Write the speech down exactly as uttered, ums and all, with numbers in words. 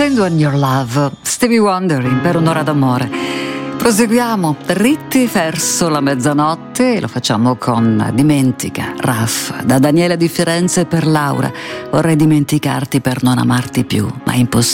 Send On Your Love, Stevie Wonder in Per un'ora d'amore. Proseguiamo dritti verso la mezzanotte e lo facciamo con Dimentica, Raff, da Daniele di Firenze per Laura. Vorrei dimenticarti per non amarti più, ma è impossibile.